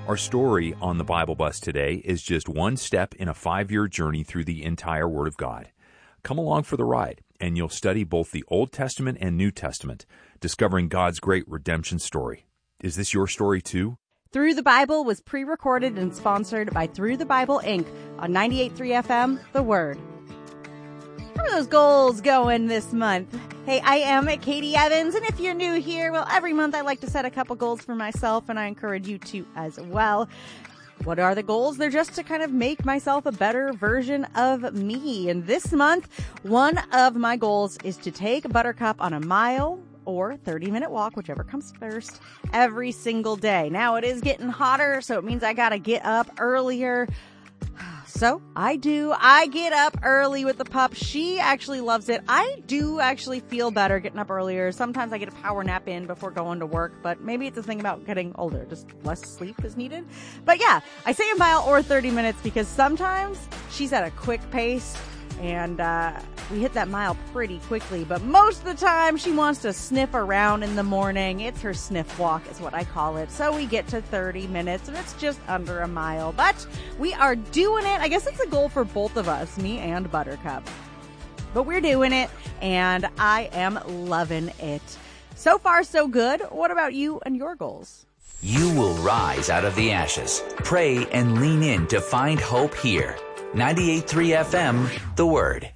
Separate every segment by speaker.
Speaker 1: Our story on the Bible Bus today is just one step in a 5-year journey through the entire Word of God. Come along for the ride, and you'll study both the Old Testament and New Testament, discovering God's great redemption story. Is this your story too?
Speaker 2: Through the Bible was pre-recorded and sponsored by Through the Bible, Inc. on 98.3 FM, The Word. How are those goals going this month? Hey, I am Katie Evans, and if you're new here, well, every month I like to set a couple goals for myself, and I encourage you to as well. What are the goals? They're just to kind of make myself a better version of me. And this month, one of my goals is to take Buttercup on a mile or 30-minute walk, whichever comes first, every single day. Now, it is getting hotter, so it means I got to get up earlier. So I do. I get up early with the pup. She actually loves it. I do actually feel better getting up earlier. Sometimes I get a power nap in before going to work, but maybe it's a thing about getting older. Just less sleep is needed. But yeah, I say a mile or 30 minutes because sometimes she's at a quick pace and we hit that mile pretty quickly. But most of the time she wants to sniff around in the morning. It's her sniff walk is what I call it. So we get to 30 minutes and it's just under a mile. But we are doing it. I guess it's a goal for both of us, me and Buttercup. But we're doing it and I am loving it. So far, so good. What about you and your goals?
Speaker 3: You will rise out of the ashes. Pray and lean in to find hope here. 98.3 FM, The Word.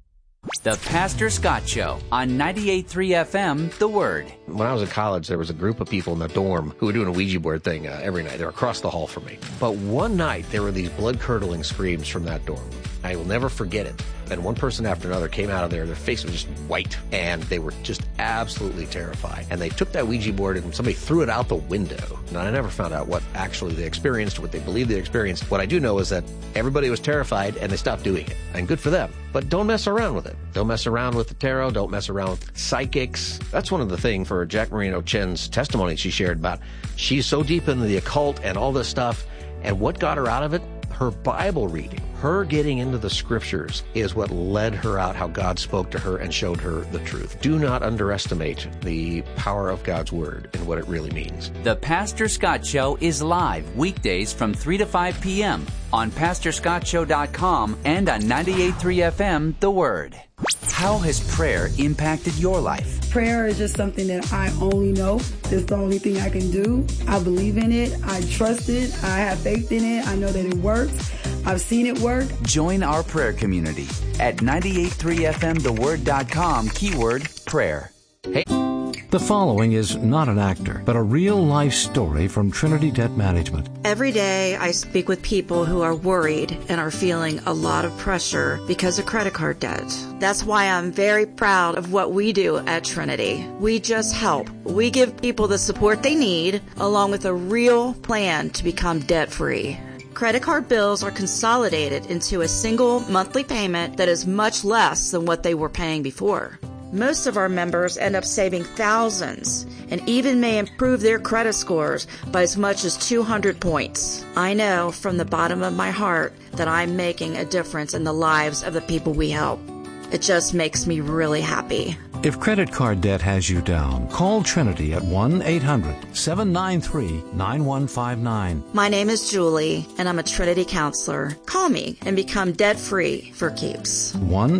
Speaker 3: The Pastor Scott Show on 98.3 FM, The Word.
Speaker 4: When I was in college, there was a group of people in the dorm who were doing a Ouija board thing every night. They were across the hall from me. But one night, there were these blood-curdling screams from that dorm. I will never forget it. And one person after another came out of there. Their face was just white, and they were just absolutely terrified. And they took that Ouija board, and somebody threw it out the window. And I never found out what actually they experienced, what they believed they experienced. What I do know is that everybody was terrified, and they stopped doing it. And good for them. But don't mess around with it. Don't mess around with the tarot. Don't mess around with psychics. That's one of the things for Jack Marino Chen's testimony she shared about. She's so deep into the occult and all this stuff. And what got her out of it? Her Bible reading. Her getting into the scriptures is what led her out, how God spoke to her and showed her the truth. Do not underestimate the power of God's word and what it really means.
Speaker 3: The Pastor Scott Show is live weekdays from 3 to 5 p.m. on PastorScottShow.com and on 98.3 FM, The Word. How has prayer impacted your life?
Speaker 5: Prayer is just something that I only know. It's the only thing I can do. I believe in it. I trust it. I have faith in it. I know that it works. I've seen it work.
Speaker 3: Join our prayer community at 98.3fmtheword.com, keyword prayer. Hey.
Speaker 6: The following is not an actor, but a real-life story from Trinity Debt Management.
Speaker 7: Every day I speak with people who are worried and are feeling a lot of pressure because of credit card debt. That's why I'm very proud of what we do at Trinity. We just help. We give people the support they need, along with a real plan to become debt-free. Credit card bills are consolidated into a single monthly payment that is much less than what they were paying before. Most of our members end up saving thousands and even may improve their credit scores by as much as 200 points. I know from the bottom of my heart that I'm making a difference in the lives of the people we help. It just makes me really happy.
Speaker 6: If credit card debt has you down, call Trinity at 1-800-793-9159.
Speaker 7: My name is Julie, and I'm a Trinity counselor. Call me and become debt-free for keeps.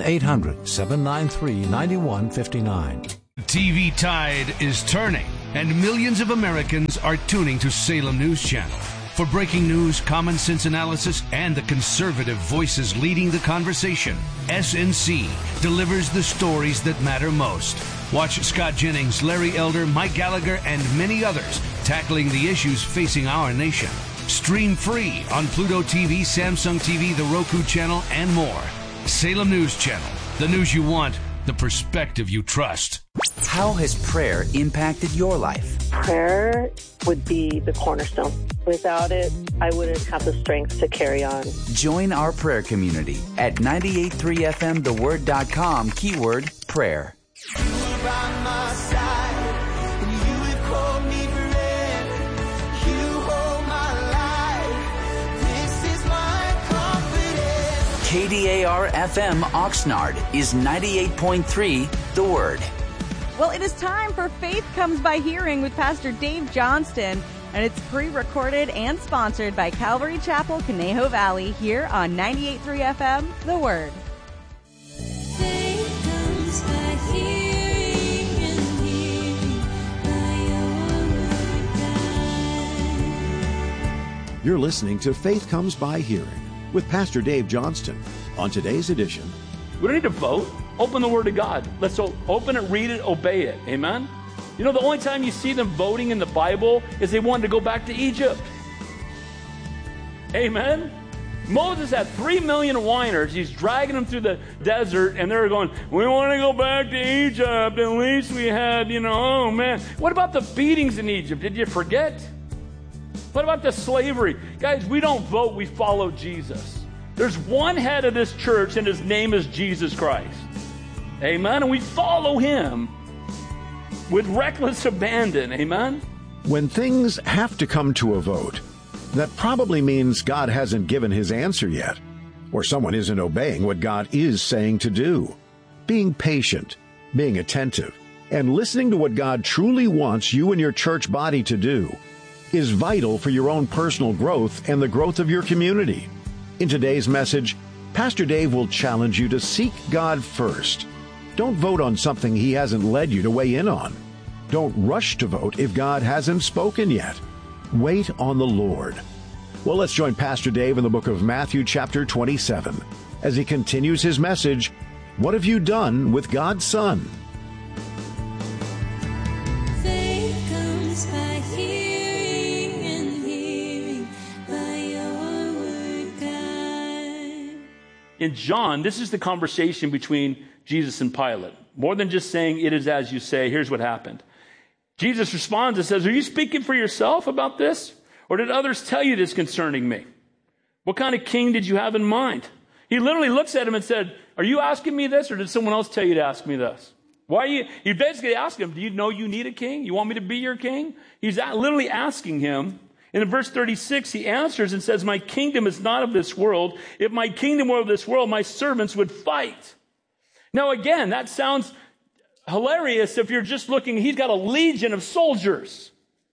Speaker 6: 1-800-793-9159.
Speaker 8: TV tide is turning, and millions of Americans are tuning to Salem News Channel. For breaking news, common sense analysis, and the conservative voices leading the conversation, SNC delivers the stories that matter most. Watch Scott Jennings, Larry Elder, Mike Gallagher, and many others tackling the issues facing our nation. Stream free on Pluto TV, Samsung TV, the Roku channel, and more. Salem News Channel. The news you want, the perspective you trust.
Speaker 3: How has prayer impacted your life?
Speaker 9: Prayer would be the cornerstone. Without it, I wouldn't have the strength to carry on.
Speaker 3: Join our prayer community at 98.3fmtheword.com, keyword prayer.
Speaker 10: You were by my side, and you have called me friend. You hold my life. This is my confidence.
Speaker 3: KDAR-FM Oxnard is 98.3 The Word.
Speaker 2: Well, it is time for Faith Comes by Hearing with Pastor Dave Johnston. And it's pre-recorded and sponsored by Calvary Chapel, Conejo Valley, here on 98.3 FM, The Word.
Speaker 10: Faith comes by hearing and hearing by your word, God.
Speaker 11: You're listening to Faith Comes by Hearing with Pastor Dave Johnston. On today's edition,
Speaker 12: we don't need to vote. Open the Word of God. Let's open it, read it, obey it. Amen? You know, the only time you see them voting in the Bible is they wanted to go back to Egypt. Amen? Moses had 3 million whiners. He's dragging them through the desert, and they're going, we want to go back to Egypt. At least we had, oh man. What about the beatings in Egypt? Did you forget? What about the slavery? Guys, we don't vote, we follow Jesus. There's one head of this church, and his name is Jesus Christ. Amen? And we follow him with reckless abandon. Amen?
Speaker 11: when things have to come to a vote, that probably means God hasn't given his answer yet, or someone isn't obeying what God is saying to do. Being patient, being attentive, and listening to what God truly wants you and your church body to do is vital for your own personal growth and the growth of your community. In today's message, Pastor Dave will challenge you to seek God first. Don't vote on something he hasn't led you to weigh in on. Don't rush to vote if God hasn't spoken yet. Wait on the Lord. Well, let's join Pastor Dave in the book of Matthew chapter 27 as he continues his message, What Have You Done with God's Son?
Speaker 10: Faith comes by hearing and hearing by your word, God.
Speaker 12: In John, this is the conversation between Jesus and Pilate. More than just saying, it is as you say, here's what happened. Jesus responds and says, are you speaking for yourself about this? Or did others tell you this concerning me? What kind of king did you have in mind? He literally looks at him and said, are you asking me this, or did someone else tell you to ask me this? Why are you? You basically ask him, do you know you need a king? You want me to be your king? He's literally asking him. And in verse 36, he answers and says, my kingdom is not of this world. If my kingdom were of this world, my servants would fight. Now again, that sounds hilarious if you're just looking. He's got a legion of soldiers.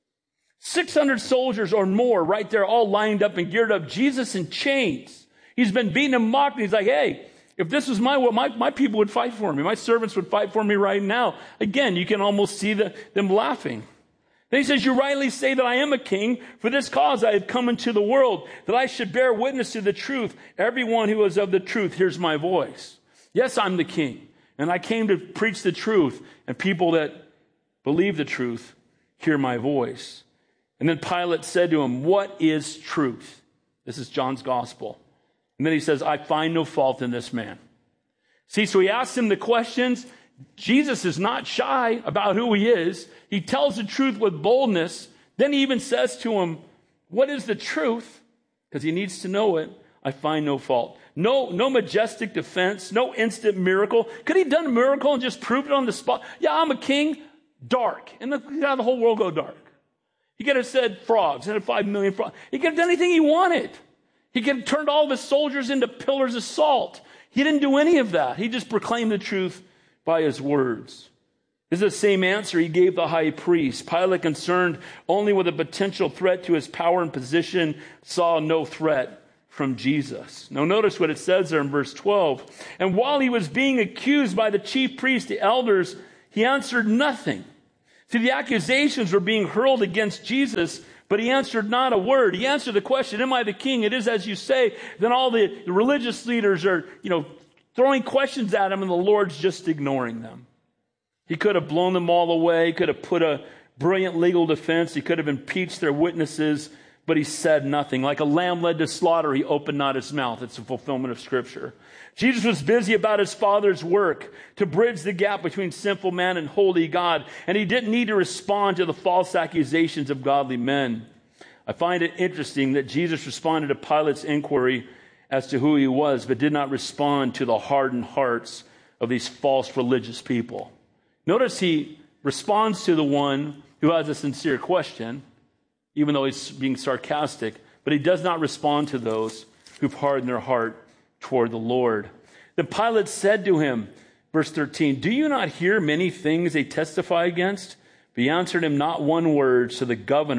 Speaker 12: 600 soldiers or more right there, all lined up and geared up. Jesus in chains. He's been beaten and mocked. And he's like, hey, if this was my will, my people would fight for me. My servants would fight for me right now. Again, you can almost see them laughing. Then he says, you rightly say that I am a king. For this cause I have come into the world, that I should bear witness to the truth. Everyone who is of the truth hears my voice. Yes, I'm the king. And I came to preach the truth. And people that believe the truth hear my voice. And then Pilate said to him, what is truth? This is John's gospel. And then he says, I find no fault in this man. See, so he asks him the questions. Jesus is not shy about who he is. He tells the truth with boldness. Then he even says to him, what is the truth? Because he needs to know it. I find no fault. No majestic defense. No instant miracle. Could he have done a miracle and just proved it on the spot? Yeah, I'm a king. Dark. And the whole world go dark. He could have said frogs, and 5 million frogs. He could have done anything he wanted. He could have turned all of his soldiers into pillars of salt. He didn't do any of that. He just proclaimed the truth by his words. This is the same answer he gave the high priest. Pilate, concerned only with a potential threat to his power and position, saw no threat from Jesus. Now notice what it says there in verse 12. And while he was being accused by the chief priests, the elders, he answered nothing. See, the accusations were being hurled against Jesus, but he answered not a word. He answered the question, am I the king? It is as you say. Then all the religious leaders are, throwing questions at him, and the Lord's just ignoring them. He could have blown them all away. He could have put a brilliant legal defense. He could have impeached their witnesses, but he said nothing. Like a lamb led to slaughter, he opened not his mouth. It's a fulfillment of Scripture. Jesus was busy about his Father's work to bridge the gap between sinful man and holy God, and he didn't need to respond to the false accusations of godly men. I find it interesting that Jesus responded to Pilate's inquiry as to who he was, but did not respond to the hardened hearts of these false religious people. Notice he responds to the one who has a sincere question, even though he's being sarcastic, but he does not respond to those who've hardened their heart toward the Lord. Then Pilate said to him, verse 13, do you not hear many things they testify against? But he answered him not one word, so the governor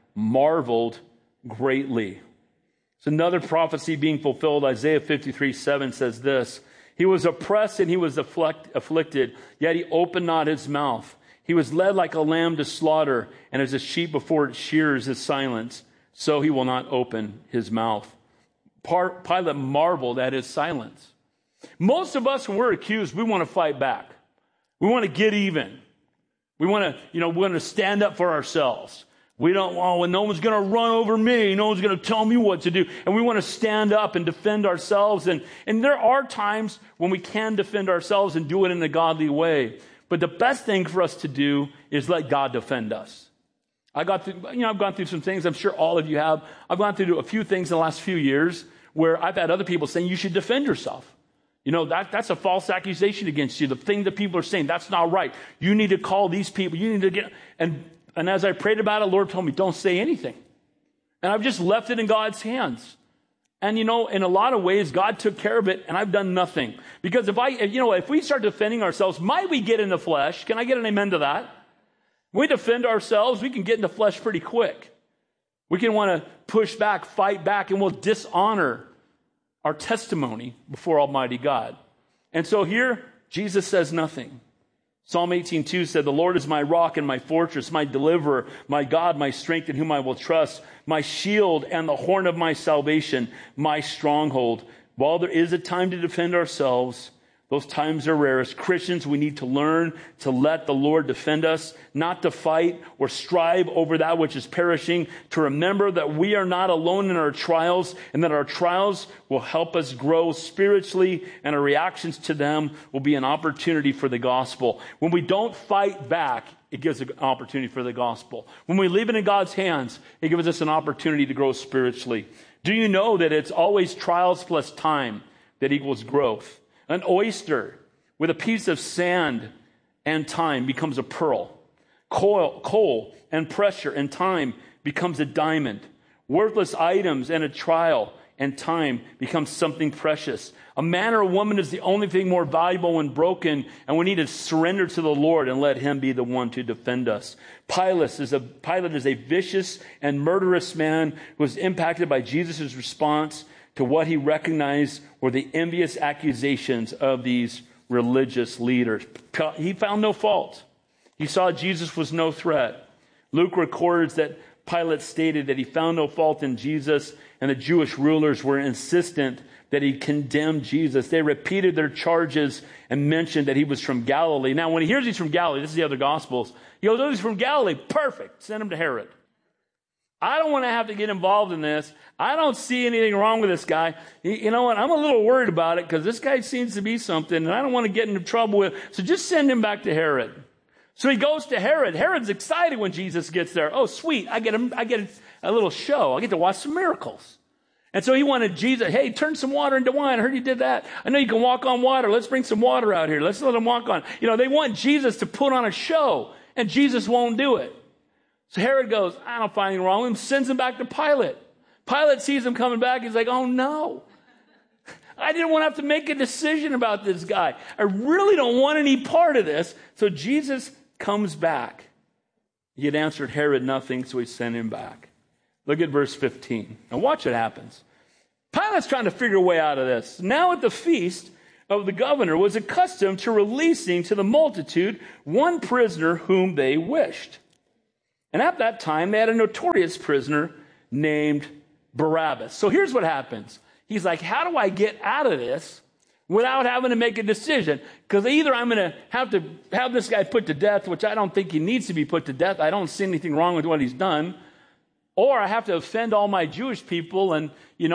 Speaker 12: marveled greatly. It's another prophecy being fulfilled. Isaiah 53:7 says this, he was oppressed and he was afflicted, yet he opened not his mouth. He was led like a lamb to slaughter, and as a sheep before its shearers is silent, so he will not open his mouth. Pilate marveled at his silence. Most of us, when we're accused, we want to fight back. We want to get even. We want to stand up for ourselves. We don't, no one's going to run over me. No one's going to tell me what to do. And we want to stand up and defend ourselves. And there are times when we can defend ourselves and do it in a godly way. But the best thing for us to do is let God defend us. I've gone through some things. I'm sure all of you have. I've gone through a few things in the last few years where I've had other people saying you should defend yourself. That's a false accusation against you. The thing that people are saying, that's not right. You need to call these people. You need to get, and as I prayed about it, the Lord told me, don't say anything. And I've just left it in God's hands. And in a lot of ways, God took care of it, and I've done nothing. Because if we start defending ourselves, might we get in the flesh? Can I get an amen to that? When we defend ourselves, we can get in the flesh pretty quick. We can want to push back, fight back, and we'll dishonor our testimony before Almighty God. And so here, Jesus says nothing. Psalm 18:2 said, the Lord is my rock and my fortress, my deliverer, my God, my strength in whom I will trust, my shield and the horn of my salvation, my stronghold. While there is a time to defend ourselves, those times are rare. As Christians, we need to learn to let the Lord defend us, not to fight or strive over that which is perishing, to remember that we are not alone in our trials and that our trials will help us grow spiritually and our reactions to them will be an opportunity for the gospel. When we don't fight back, it gives an opportunity for the gospel. When we leave it in God's hands, it gives us an opportunity to grow spiritually. Do you know that it's always trials plus time that equals growth? An oyster with a piece of sand and time becomes a pearl. Coal and pressure and time becomes a diamond. Worthless items and a trial and time becomes something precious. A man or a woman is the only thing more valuable when broken, and we need to surrender to the Lord and let him be the one to defend us. Pilate is a vicious and murderous man who was impacted by Jesus' response to what he recognized were the envious accusations of these religious leaders. He found no fault. He saw Jesus was no threat. Luke records that Pilate stated that he found no fault in Jesus, and the Jewish rulers were insistent that he condemned Jesus. They repeated their charges and mentioned that he was from Galilee. Now, when he hears he's from Galilee, this is the other Gospels, he goes, oh, he's from Galilee. Perfect. Send him to Herod. I don't want to have to get involved in this. I don't see anything wrong with this guy. You know what? I'm a little worried about it because this guy seems to be something, and I don't want to get into trouble with. So just send him back to Herod. So he goes to Herod. Herod's excited when Jesus gets there. Oh, sweet! I get a little show. I get to watch some miracles. And so he wanted Jesus. Hey, turn some water into wine. I heard you did that. I know you can walk on water. Let's bring some water out here. Let's let him walk on. They want Jesus to put on a show, and Jesus won't do it. So Herod goes, I don't find anything wrong with him, sends him back to Pilate. Pilate sees him coming back. He's like, oh no. I didn't want to have to make a decision about this guy. I really don't want any part of this. So Jesus comes back. He had answered Herod nothing, so he sent him back. Look at verse 15. Now watch what happens. Pilate's trying to figure a way out of this. Now at the feast of the governor was accustomed to releasing to the multitude one prisoner whom they wished. And at that time, they had a notorious prisoner named Barabbas. So here's what happens. He's like, how do I get out of this without having to make a decision? Because either I'm going to have this guy put to death, which I don't think he needs to be put to death. I don't see anything wrong with what he's done. Or I have to offend all my Jewish people, and,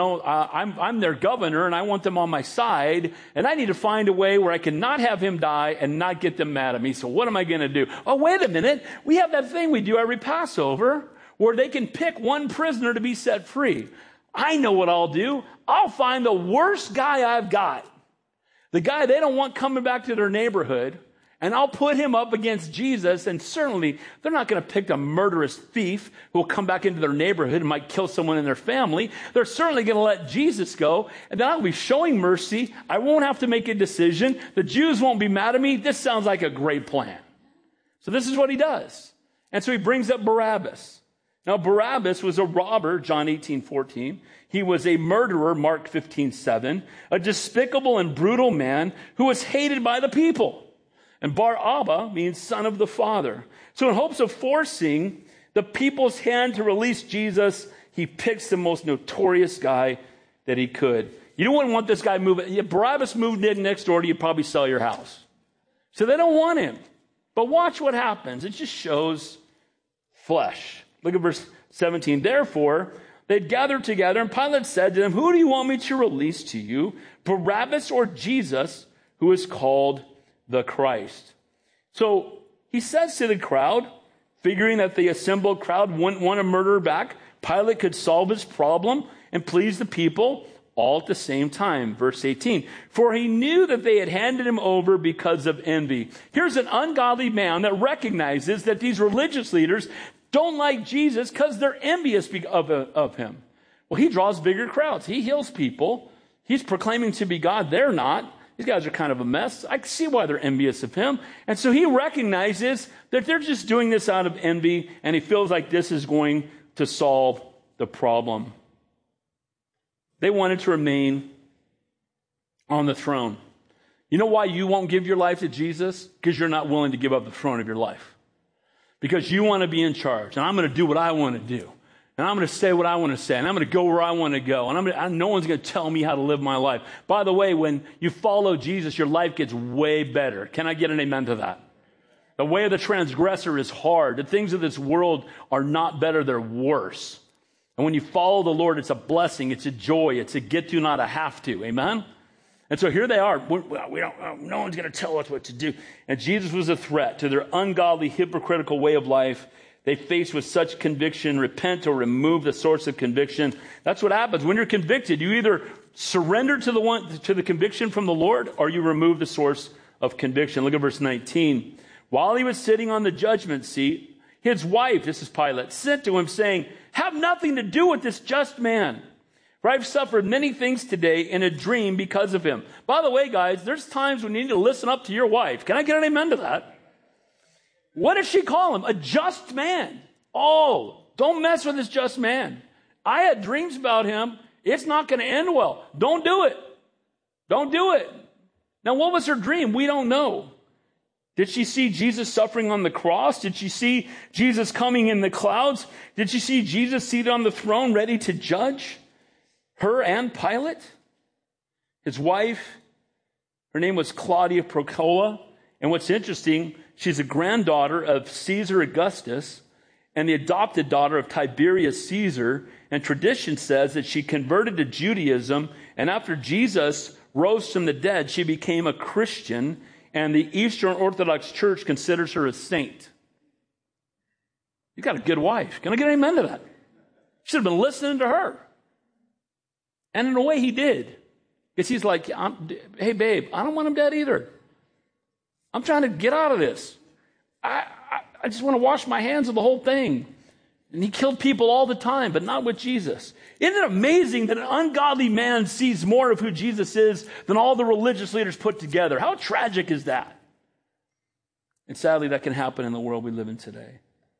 Speaker 12: I'm their governor, and I want them on my side, and I need to find a way where I can not have him die and not get them mad at me. So what am I going to do? Oh, wait a minute. We have that thing we do every Passover where they can pick one prisoner to be set free. I know what I'll do. I'll find the worst guy I've got, the guy they don't want coming back to their neighborhood, and I'll put him up against Jesus, and certainly they're not going to pick a murderous thief who will come back into their neighborhood and might kill someone in their family. They're certainly going to let Jesus go, and then I'll be showing mercy. I won't have to make a decision. The Jews won't be mad at me. This sounds like a great plan. So this is what he does. And so he brings up Barabbas. Now, Barabbas was a robber, John 18:14. He was a murderer, Mark 15:7. A despicable and brutal man who was hated by the people. And Bar Abba means son of the Father. So in hopes of forcing the people's hand to release Jesus, he picks the most notorious guy that he could. You wouldn't want this guy moving. If Barabbas moved in next door to you, you'd probably sell your house. So they don't want him. But watch what happens. It just shows flesh. Look at verse 17. Therefore, they'd gathered together, and Pilate said to them, who do you want me to release to you, Barabbas or Jesus, who is called the Christ? So he says to the crowd, figuring that the assembled crowd wouldn't want a murderer back, Pilate could solve his problem and please the people all at the same time. Verse 18, for he knew that they had handed him over because of envy. Here's an ungodly man that recognizes that these religious leaders don't like Jesus because they're envious of him. Well, he draws bigger crowds. He heals people. He's proclaiming to be God. They're not. These guys are kind of a mess. I can see why they're envious of him. And so he recognizes that they're just doing this out of envy, and he feels like this is going to solve the problem. They wanted to remain on the throne. You know why you won't give your life to Jesus? Because you're not willing to give up the throne of your life. Because you want to be in charge, and I'm going to do what I want to do. And I'm going to say what I want to say, and I'm going to go where I want to go. And no one's going to tell me how to live my life. By the way, when you follow Jesus, your life gets way better. Can I get an amen to that? The way of the transgressor is hard. The things of this world are not better, they're worse. And when you follow the Lord, it's a blessing, it's a joy, it's a get to, not a have to. Amen? And so here they are. No one's going to tell us what to do. And Jesus was a threat to their ungodly, hypocritical way of life. They face with such conviction, repent or remove the source of conviction. That's what happens. When you're convicted, you either surrender to the conviction from the Lord, or you remove the source of conviction. Look at verse 19. While he was sitting on the judgment seat, his wife, this is Pilate, sent to him saying, have nothing to do with this just man. For I've suffered many things today in a dream because of him. By the way, guys, there's times when you need to listen up to your wife. Can I get an amen to that? What does she call him? A just man. Oh, don't mess with this just man. I had dreams about him. It's not going to end well. Don't do it. Don't do it. Now, what was her dream? We don't know. Did she see Jesus suffering on the cross? Did she see Jesus coming in the clouds? Did she see Jesus seated on the throne ready to judge her and Pilate? His wife, her name was Claudia Procula. And what's interesting, she's a granddaughter of Caesar Augustus and the adopted daughter of Tiberius Caesar. And tradition says that she converted to Judaism. And after Jesus rose from the dead, she became a Christian. And the Eastern Orthodox Church considers her a saint. You got a good wife. Can I get an amen to that? Should have been listening to her. And in a way, he did. Because he's like, hey, babe, I don't want him dead either. I'm trying to get out of this. I just want to wash my hands of the whole thing. And he killed people all the time, but not with Jesus. Isn't it amazing that an ungodly man sees more of who Jesus is than all the religious leaders put together? How tragic is that? And sadly, that can happen in the world we live in today.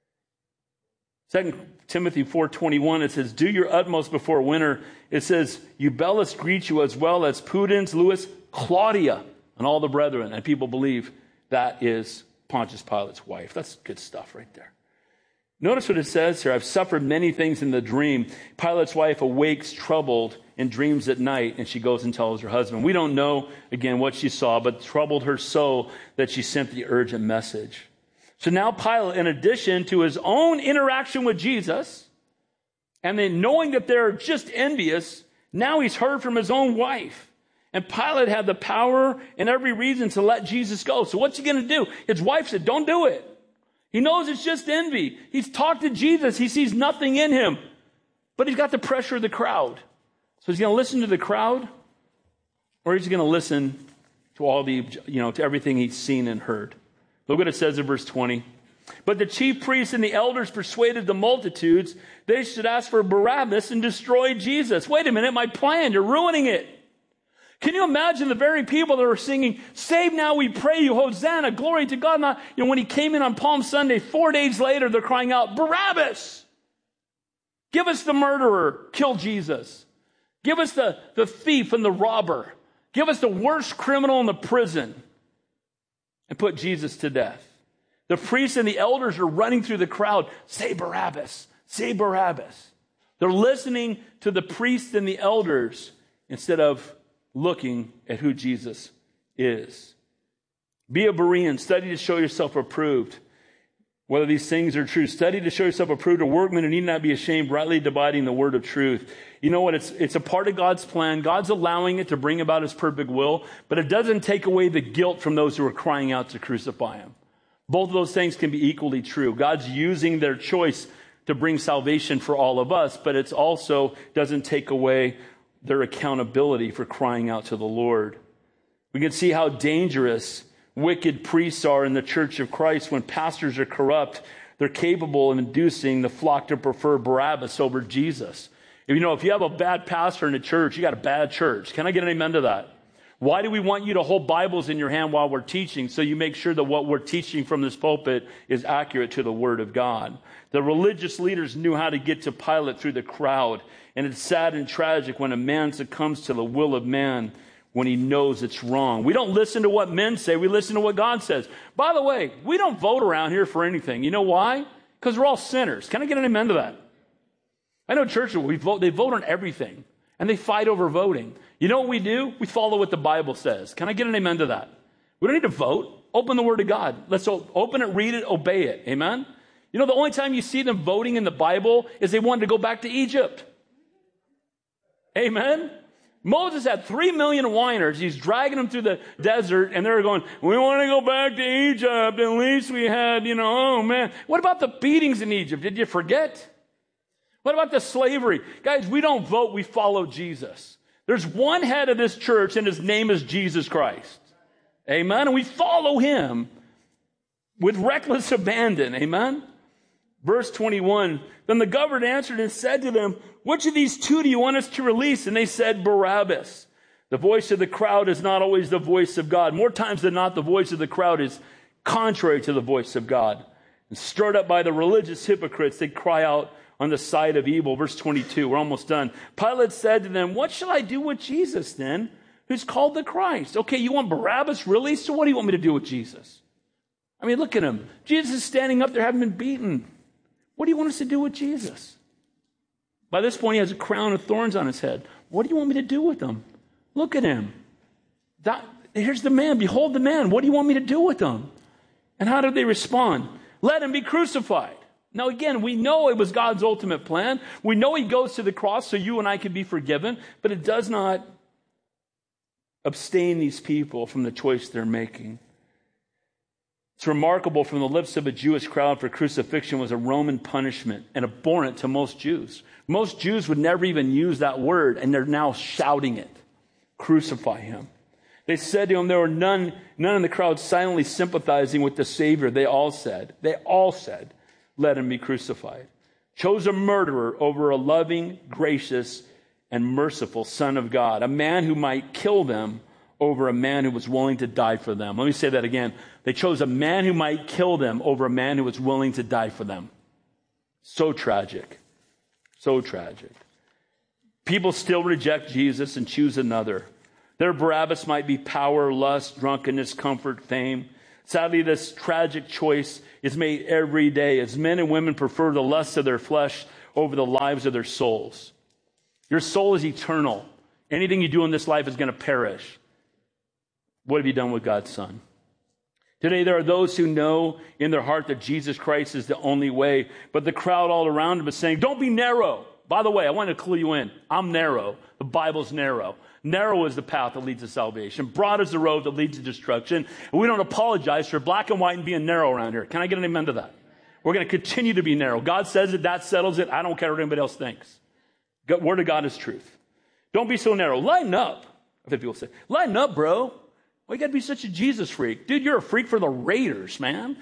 Speaker 12: 2 Timothy 4:21, it says, do your utmost before winter. It says, Eubulus greets you as well as Pudens, Louis, Claudia, and all the brethren. And people believe that is Pontius Pilate's wife. That's good stuff right there. Notice what it says here. I've suffered many things in the dream. Pilate's wife awakes troubled in dreams at night, and she goes and tells her husband. We don't know, again, what she saw, but troubled her so that she sent the urgent message. So now Pilate, in addition to his own interaction with Jesus, and then knowing that they're just envious, now he's heard from his own wife. And Pilate had the power and every reason to let Jesus go. So what's he going to do? His wife said, don't do it. He knows it's just envy. He's talked to Jesus. He sees nothing in him. But he's got the pressure of the crowd. So he's going to listen to the crowd, or he's going to listen to all the, to everything he's seen and heard. Look what it says in verse 20. But the chief priests and the elders persuaded the multitudes they should ask for Barabbas and destroy Jesus. Wait a minute, my plan, you're ruining it. Can you imagine the very people that were singing, save now we pray you, Hosanna, glory to God. When he came in on Palm Sunday, 4 days later, they're crying out, Barabbas. Give us the murderer, kill Jesus. Give us the thief and the robber. Give us the worst criminal in the prison and put Jesus to death. The priests and the elders are running through the crowd. Say Barabbas, say Barabbas. They're listening to the priests and the elders instead of looking at who Jesus is. Be a Berean. Study to show yourself approved. Whether these things are true. Study to show yourself approved, a workman who need not be ashamed, rightly dividing the word of truth. You know what? It's a part of God's plan. God's allowing it to bring about his perfect will, but it doesn't take away the guilt from those who are crying out to crucify him. Both of those things can be equally true. God's using their choice to bring salvation for all of us, but it also doesn't take away their accountability for crying out to the Lord. We can see how dangerous wicked priests are in the Church of Christ. When pastors are corrupt, they're capable of inducing the flock to prefer Barabbas over Jesus. If you have a bad pastor in a church, you got a bad church. Can I get an amen to that? Why do we want you to hold Bibles in your hand while we're teaching? So you make sure that what we're teaching from this pulpit is accurate to the Word of God. The religious leaders knew how to get to Pilate through the crowd. And it's sad and tragic when a man succumbs to the will of man when he knows it's wrong. We don't listen to what men say. We listen to what God says. By the way, we don't vote around here for anything. You know why? Because we're all sinners. Can I get an amen to that? I know churches, they vote on everything. And they fight over voting. You know what we do? We follow what the Bible says. Can I get an amen to that? We don't need to vote. Open the Word of God. Let's open it, read it, obey it. Amen? You know, the only time you see them voting in the Bible is they wanted to go back to Egypt. Amen? Moses had 3 million whiners. He's dragging them through the desert, and they're going, we want to go back to Egypt. At least we had, oh man. What about the beatings in Egypt? Did you forget? What about the slavery? Guys, we don't vote, we follow Jesus. There's one head of this church, and his name is Jesus Christ. Amen? And we follow him with reckless abandon. Amen? Verse 21, then the governor answered and said to them, which of these two do you want us to release? And they said, Barabbas. The voice of the crowd is not always the voice of God. More times than not, the voice of the crowd is contrary to the voice of God. And stirred up by the religious hypocrites, they cry out on the side of evil. Verse 22, we're almost done. Pilate said to them, what shall I do with Jesus then, who's called the Christ? Okay, you want Barabbas released? So what do you want me to do with Jesus? I mean, look at him. Jesus is standing up there, having been beaten. What do you want us to do with Jesus? By this point, he has a crown of thorns on his head. What do you want me to do with him? Look at him. Here's the man. Behold the man. What do you want me to do with him? And how did they respond? Let him be crucified. Now, again, we know it was God's ultimate plan. We know he goes to the cross so you and I can be forgiven, but it does not abstain these people from the choice they're making. It's remarkable from the lips of a Jewish crowd, for crucifixion was a Roman punishment and abhorrent to most Jews. Most Jews would never even use that word, and they're now shouting it. Crucify him. They said to him, there were none in the crowd silently sympathizing with the Savior. They all said, let him be crucified. Chose a murderer over a loving, gracious, and merciful Son of God, a man who might kill them over a man who was willing to die for them. Let me say that again. They chose a man who might kill them over a man who was willing to die for them. So tragic. So tragic. People still reject Jesus and choose another. Their Barabbas might be power, lust, drunkenness, comfort, fame. Sadly, this tragic choice is made every day as men and women prefer the lusts of their flesh over the lives of their souls. Your soul is eternal. Anything you do in this life is going to perish. What have you done with God's Son? Today, there are those who know in their heart that Jesus Christ is the only way, but the crowd all around them is saying, don't be narrow. By the way, I want to clue you in. I'm narrow. The Bible's narrow. Narrow is the path that leads to salvation. Broad is the road that leads to destruction. And we don't apologize for black and white and being narrow around here. Can I get an amen to that? We're going to continue to be narrow. God says it, that settles it. I don't care what anybody else thinks. Word of God is truth. Don't be so narrow. Lighten up. I've had people say, lighten up, bro. Why you got to be such a Jesus freak? Dude, you're a freak for the Raiders, man.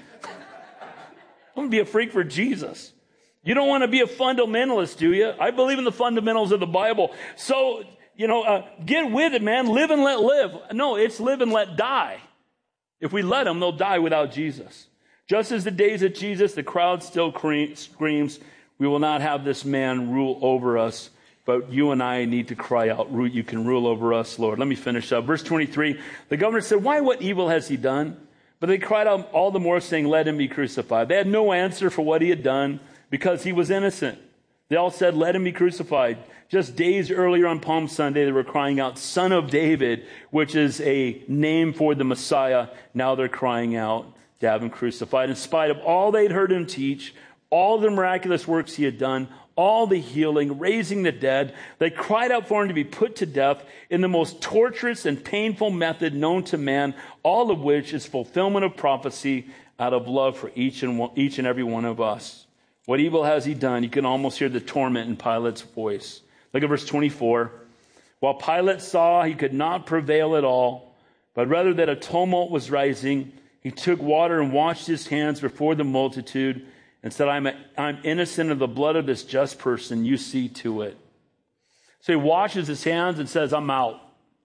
Speaker 12: I'm going to be a freak for Jesus. You don't want to be a fundamentalist, do you? I believe in the fundamentals of the Bible. So, get with it, man. Live and let live. No, it's live and let die. If we let them, they'll die without Jesus. Just as the days of Jesus, the crowd still screams, We will not have this man rule over us, but you and I need to cry out, you can rule over us, Lord. Let me finish up. Verse 23, the governor said, why, what evil has he done? But they cried out all the more, saying, let him be crucified. They had no answer for what he had done because he was innocent. They all said, let him be crucified. Just days earlier on Palm Sunday, they were crying out, Son of David, which is a name for the Messiah. Now they're crying out to have him crucified. In spite of all they'd heard him teach, all the miraculous works he had done, all the healing, raising the dead, they cried out for him to be put to death in the most torturous and painful method known to man, all of which is fulfillment of prophecy out of love for each and every one of us. What evil has he done? You can almost hear the torment in Pilate's voice. Look at verse 24. While Pilate saw he could not prevail at all, but rather that a tumult was rising, he took water and washed his hands before the multitude and said, I'm innocent of the blood of this just person. You see to it. So he washes his hands and says, I'm out.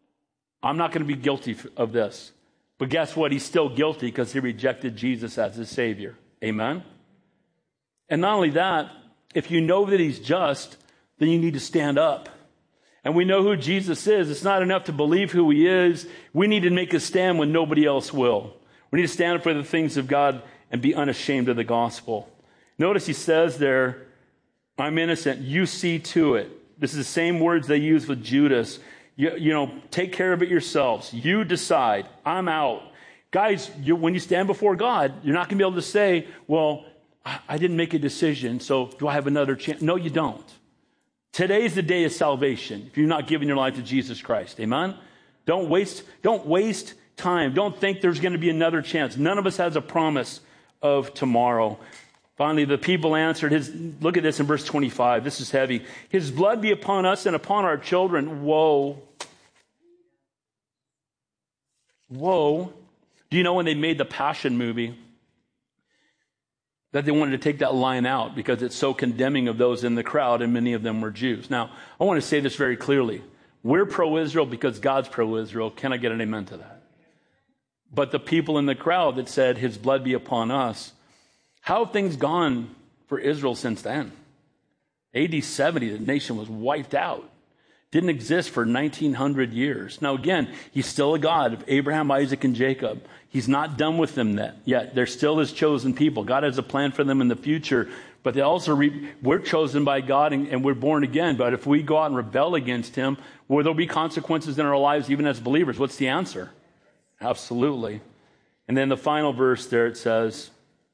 Speaker 12: I'm not going to be guilty of this. But guess what? He's still guilty because he rejected Jesus as his Savior. Amen? And not only that, if you know that he's just, then you need to stand up. And we know who Jesus is. It's not enough to believe who he is. We need to make a stand when nobody else will. We need to stand up for the things of God and be unashamed of the gospel. Notice he says there, I'm innocent. You see to it. This is the same words they use with Judas. You know, take care of it yourselves. You decide. I'm out. Guys, when you stand before God, you're not going to be able to say, well, I didn't make a decision, so do I have another chance? No, you don't. Today's the day of salvation if you're not giving your life to Jesus Christ. Amen? Don't waste time. Don't think there's going to be another chance. None of us has a promise of tomorrow. Finally, the people answered look at this in verse 25. This is heavy. His blood be upon us and upon our children. Woe. Woe. Do you know when they made the Passion movie that they wanted to take that line out because it's so condemning of those in the crowd, and many of them were Jews. Now, I want to say this very clearly. We're pro-Israel because God's pro-Israel. Can I get an amen to that? But the people in the crowd that said, his blood be upon us, how have things gone for Israel since then? AD 70, the nation was wiped out. Didn't exist for 1900 years. Now again, he's still a God of Abraham, Isaac, and Jacob. He's not done with them yet. They're still his chosen people. God has a plan for them in the future. But they also, we're chosen by God and we're born again. But if we go out and rebel against him, will there be consequences in our lives even as believers? What's the answer? Absolutely. And then the final verse there, it says,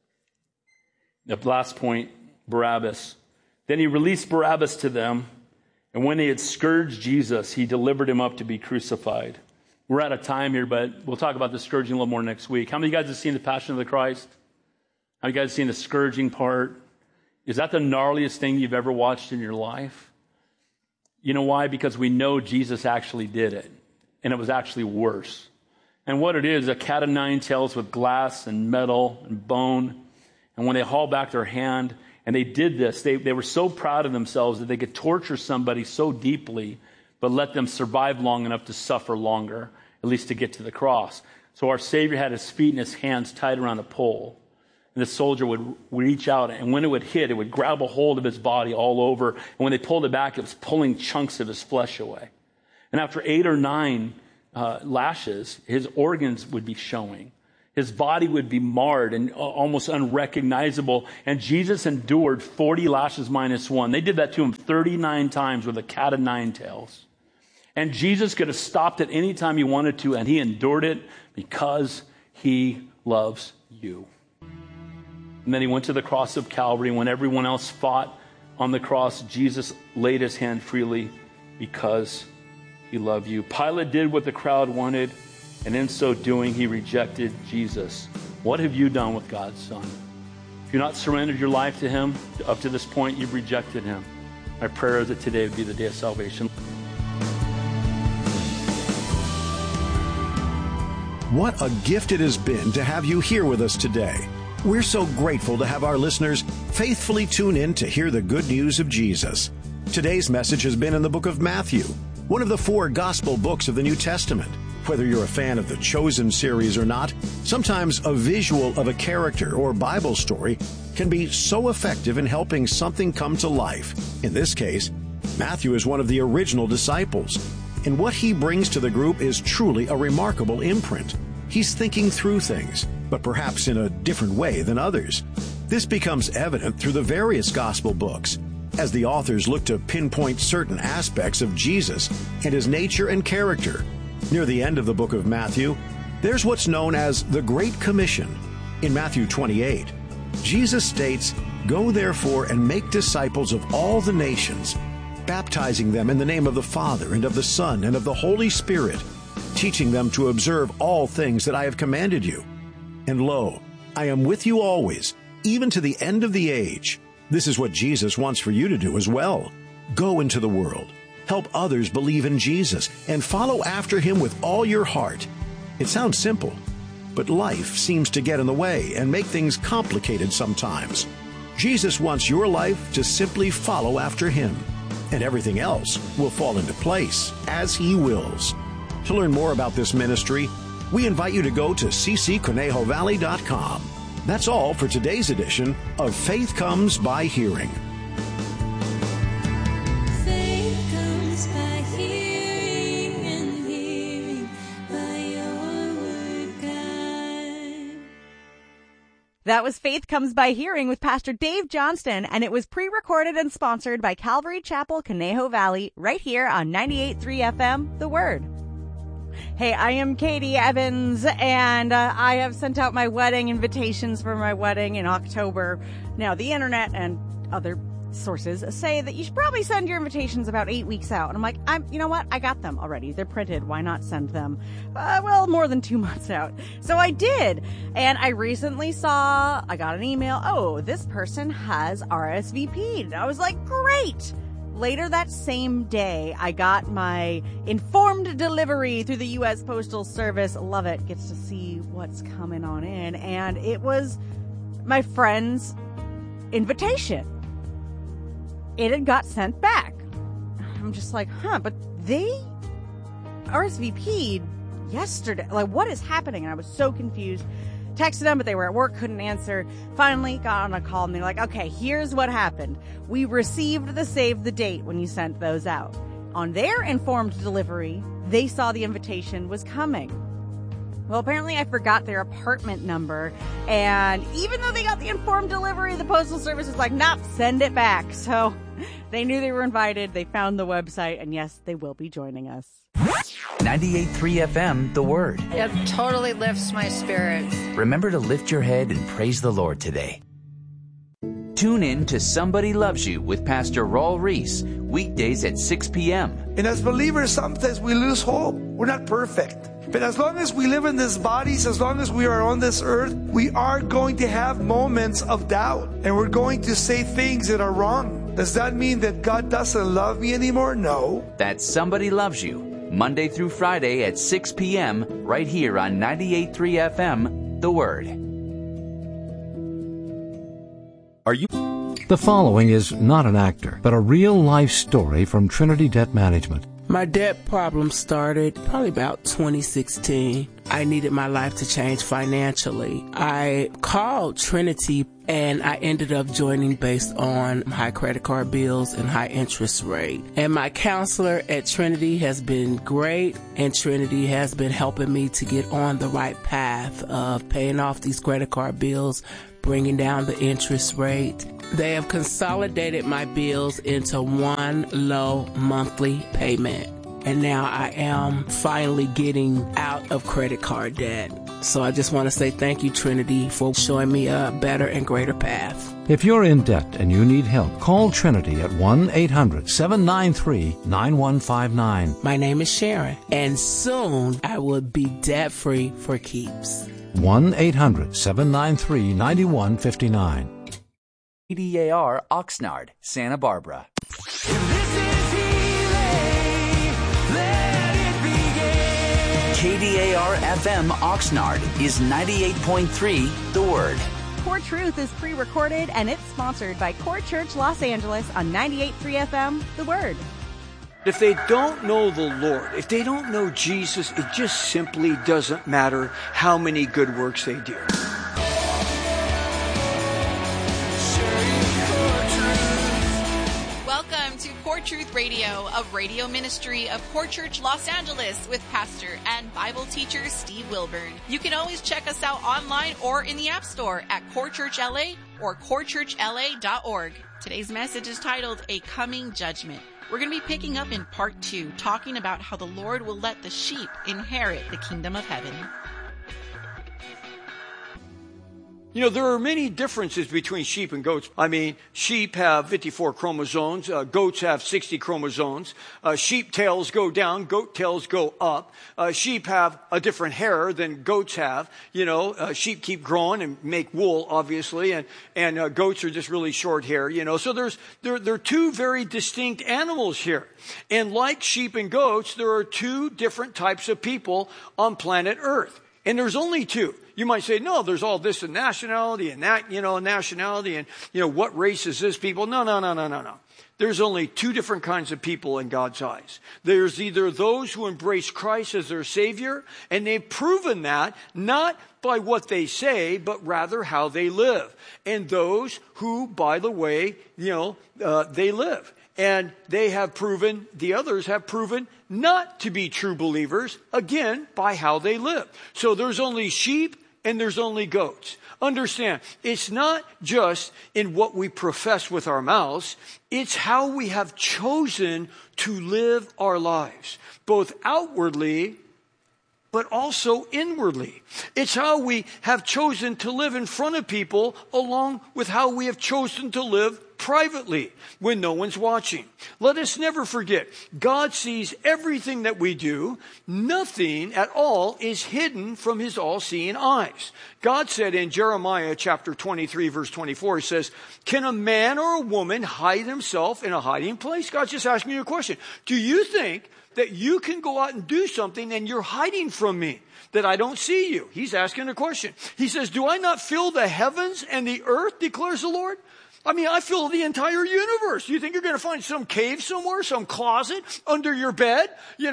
Speaker 12: the last point, Barabbas. Then he released Barabbas to them, and when they had scourged Jesus, he delivered him up to be crucified. We're out of time here, but we'll talk about the scourging a little more next week. How many of you guys have seen the Passion of the Christ? How many of you guys seen the scourging part? Is that the gnarliest thing you've ever watched in your life? You know why? Because we know Jesus actually did it, and it was actually worse. And what it is, a cat of nine tails with glass and metal and bone. And when they haul back their hand, and they did this, they were so proud of themselves that they could torture somebody so deeply, but let them survive long enough to suffer longer, at least to get to the cross. So our Savior had his feet and his hands tied around a pole. And the soldier would reach out, and when it would hit, it would grab a hold of his body all over. And when they pulled it back, it was pulling chunks of his flesh away. And after 8 or 9 lashes, his organs would be showing. His body would be marred and almost unrecognizable. And Jesus endured 40 lashes minus 1. They did that to him 39 times with a cat of 9 tails. And Jesus could have stopped at any time he wanted to, and he endured it because he loves you. And then he went to the cross of Calvary. When everyone else fought on the cross, Jesus laid his hand freely because he loved you. Pilate did what the crowd wanted, and in so doing, he rejected Jesus. What have you done with God's Son? If you've not surrendered your life to him, up to this point, you've rejected him. My prayer is that today would be the day of salvation.
Speaker 11: What a gift it has been to have you here with us today. We're so grateful to have our listeners faithfully tune in to hear the good news of Jesus. Today's message has been in the book of Matthew, one of the 4 gospel books of the New Testament. Whether you're a fan of the Chosen series or not, sometimes a visual of a character or Bible story can be so effective in helping something come to life. In this case, Matthew is one of the original disciples, and what he brings to the group is truly a remarkable imprint. He's thinking through things, but perhaps in a different way than others. This becomes evident through the various gospel books, as the authors look to pinpoint certain aspects of Jesus and his nature and character. Near the end of the book of Matthew, there's what's known as the Great Commission. In Matthew 28, Jesus states, "Go therefore and make disciples of all the nations, baptizing them in the name of the Father and of the Son and of the Holy Spirit, teaching them to observe all things that I have commanded you. And lo, I am with you always, even to the end of the age." This is what Jesus wants for you to do as well. Go into the world, help others believe in Jesus, and follow after him with all your heart. It sounds simple, but life seems to get in the way and make things complicated sometimes. Jesus wants your life to simply follow after him, and everything else will fall into place as he wills. To learn more about this ministry, we invite you to go to ccconejovalley.com. That's all for today's edition of Faith Comes by Hearing.
Speaker 10: Faith comes by hearing, and hearing by your word, God.
Speaker 2: That was Faith Comes by Hearing with Pastor Dave Johnston, and it was pre-recorded and sponsored by Calvary Chapel, Conejo Valley, right here on 98.3 FM, The Word. Hey, I am Katie Evans, and I have sent out my wedding invitations for my wedding in October. Now, the internet and other sources say that you should probably send your invitations about 8 weeks out. And I'm like, you know what? I got them already. They're printed. Why not send them? More than 2 months out. So I did. And I recently I got an email. Oh, this person has RSVP'd. And I was like, great. Later that same day, I got my informed delivery through the U.S. Postal Service. Love it. Gets to see what's coming on in. And it was my friend's invitation. It had got sent back. I'm just like, but they RSVP'd yesterday. Like, what is happening? And I was so confused. Texted them, but they were at work, couldn't answer. Finally got on a call, and they're like, okay, here's what happened. We received the save the date when you sent those out. On their informed delivery, they saw the invitation was coming. Well, apparently I forgot their apartment number, and even though they got the informed delivery, the Postal Service was like, nope, send it back. So they knew they were invited. They found the website, and yes, they will be joining us.
Speaker 3: 98.3 FM, The Word.
Speaker 13: It totally lifts my spirits.
Speaker 3: Remember to lift your head and praise the Lord today. Tune in to Somebody Loves You with Pastor Raul Reese, weekdays at 6 p.m.
Speaker 14: And as believers, sometimes we lose hope. We're not perfect. But as long as we live in these bodies, as long as we are on this earth, we are going to have moments of doubt. And we're going to say things that are wrong. Does that mean that God doesn't love me anymore? No.
Speaker 3: That's Somebody Loves You, Monday through Friday at 6 p.m. right here on 98.3 FM, The Word.
Speaker 6: Are you? The following is not an actor, but a real-life story from Trinity Debt Management.
Speaker 15: My debt problem started probably about 2016. I needed my life to change financially. I called Trinity and I ended up joining based on high credit card bills and high interest rate. And my counselor at Trinity has been great, and Trinity has been helping me to get on the right path of paying off these credit card bills, bringing down the interest rate. They have consolidated my bills into one low monthly payment. And now I am finally getting out of credit card debt. So I just want to say thank you, Trinity, for showing me a better and greater path.
Speaker 6: If you're in debt and you need help, call Trinity at 1-800-793-9159.
Speaker 15: My name is Sharon, and soon I will be debt-free for keeps.
Speaker 6: 1-800-793-9159.
Speaker 3: KDAR Oxnard, Santa Barbara. KDAR FM Oxnard is 98.3 The Word.
Speaker 2: Core Truth is pre-recorded, and it's sponsored by Core Church Los Angeles on 98.3 FM, The Word.
Speaker 16: If they don't know the Lord, if they don't know Jesus, it just simply doesn't matter how many good works they do.
Speaker 17: Core Truth Radio, a radio ministry of Core Church Los Angeles with pastor and Bible teacher Steve Wilburn. You can always check us out online or in the App Store at Core Church LA or corechurchla.org. Today's message is titled A Coming Judgment. We're going to be picking up in part 2, talking about how the Lord will let the sheep inherit the kingdom of heaven.
Speaker 16: You know, there are many differences between sheep and goats. I mean, sheep have 54 chromosomes. Goats have 60 chromosomes. Sheep tails go down. Goat tails go up. Sheep have a different hair than goats have. You know, sheep keep growing and make wool, obviously, and goats are just really short hair. You know, so there are two very distinct animals here. And like sheep and goats, there are two different types of people on planet Earth. And there's only two. You might say, no, there's all this and nationality and that, nationality and, what race is this people? No. There's only two different kinds of people in God's eyes. There's either those who embrace Christ as their Savior, and they've proven that not by what they say, but rather how they live. And those who, by the way, they live. And the others have proven not to be true believers, again, by how they live. So there's only sheep and there's only goats. Understand, it's not just in what we profess with our mouths, it's how we have chosen to live our lives, both outwardly but also inwardly. It's how we have chosen to live in front of people along with how we have chosen to live privately when no one's watching. Let us never forget, God sees everything that we do. Nothing at all is hidden from his all-seeing eyes. God said in Jeremiah chapter 23, verse 24, he says, can a man or a woman hide himself in a hiding place? God's just asking you a question. Do you think that you can go out and do something and you're hiding from me, that I don't see you? He's asking a question. He says, do I not fill the heavens and the earth, declares the Lord? I mean, I fill the entire universe. You think you're going to find some cave somewhere, some closet under your bed?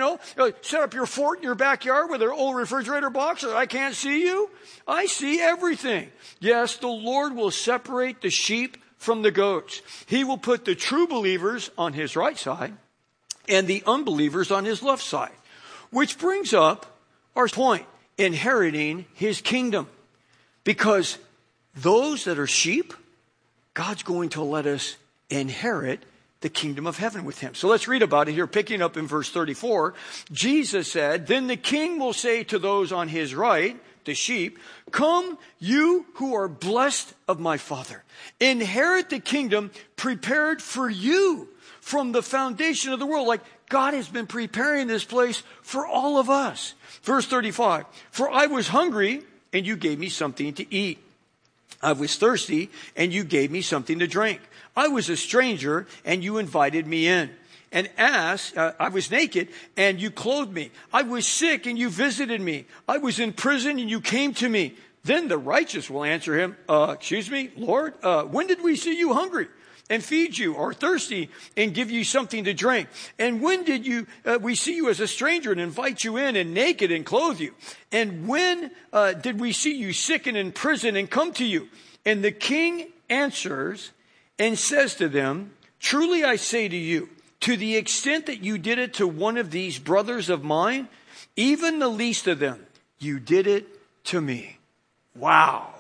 Speaker 16: Set up your fort in your backyard with an old refrigerator box so that I can't see you? I see everything. Yes, the Lord will separate the sheep from the goats. He will put the true believers on his right side and the unbelievers on his left side. Which brings up our point, inheriting his kingdom. Because those that are sheep, God's going to let us inherit the kingdom of heaven with him. So let's read about it here, picking up in verse 34. Jesus said, then the king will say to those on his right, the sheep, come, you who are blessed of my Father. Inherit the kingdom prepared for you from the foundation of the world. Like God has been preparing this place for all of us. Verse 35, for I was hungry and you gave me something to eat. I was thirsty, and you gave me something to drink. I was a stranger, and you invited me in. And I was naked, and you clothed me. I was sick, and you visited me. I was in prison, and you came to me. Then the righteous will answer him, excuse me, Lord, when did we see you hungry and feed you, or thirsty and give you something to drink? And when did we see you as a stranger and invite you in, and naked and clothe you? And when did we see you sick and in prison and come to you? And the king answers and says to them, truly I say to you, to the extent that you did it to one of these brothers of mine, even the least of them, you did it to me. Wow.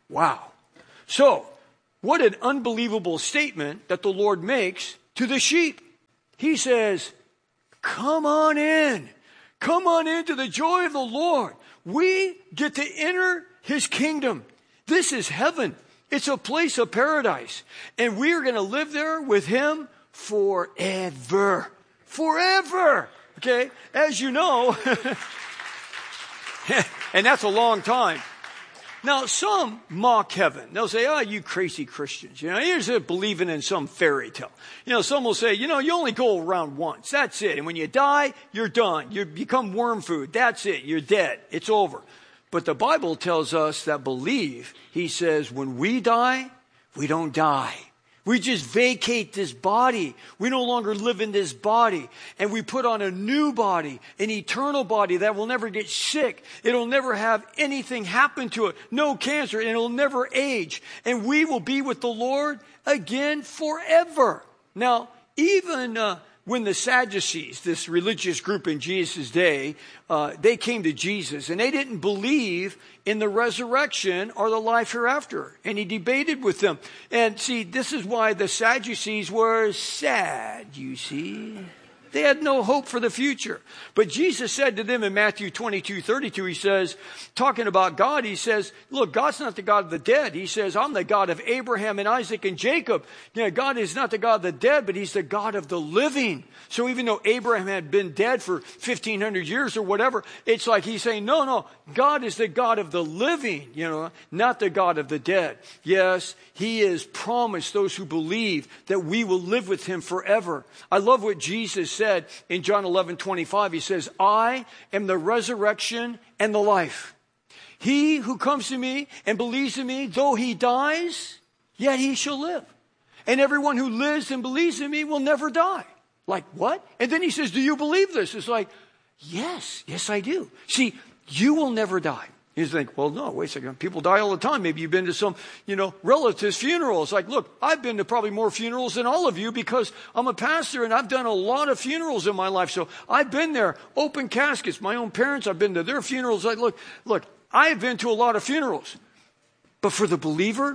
Speaker 16: So, what an unbelievable statement that the Lord makes to the sheep. He says, come on in. Come on into the joy of the Lord. We get to enter his kingdom. This is heaven. It's a place of paradise. And we are going to live there with him forever. Forever. Okay? As you know, and that's a long time. Now, some mock heaven. They'll say, you crazy Christians. You're just believing in some fairy tale. Some will say, you only go around once. That's it. And when you die, you're done. You become worm food. That's it. You're dead. It's over. But the Bible tells us that believe, he says, when we die, we don't die. We just vacate this body. We no longer live in this body. And we put on a new body, an eternal body that will never get sick. It'll never have anything happen to it. No cancer. And it'll never age. And we will be with the Lord again forever. Now, even when the Sadducees, this religious group in Jesus' day, they came to Jesus and they didn't believe in the resurrection or the life hereafter. And he debated with them. And see, this is why the Sadducees were sad, you see. They had no hope for the future. But Jesus said to them in Matthew 22:32, he says, talking about God, he says, look, God's not the God of the dead. He says, I'm the God of Abraham and Isaac and Jacob. You know, God is not the God of the dead, but he's the God of the living. So even though Abraham had been dead for 1,500 years or whatever, it's like he's saying, no, God is the God of the living, you know, not the God of the dead. Yes, he has promised those who believe that we will live with him forever. I love what Jesus said in John 11:25. He says, I am the resurrection and the life. He who comes to me and believes in me, though he dies, yet he shall live. And everyone who lives and believes in me will never die. Like, what? And then he says, do you believe this? It's like, yes, I do. See, you will never die. You think, well, no, wait a second. People die all the time. Maybe you've been to some, relatives' funerals. Like, look, I've been to probably more funerals than all of you because I'm a pastor and I've done a lot of funerals in my life. So I've been there. Open caskets. My own parents, I've been to their funerals. Like, look, I have been to a lot of funerals. But for the believer,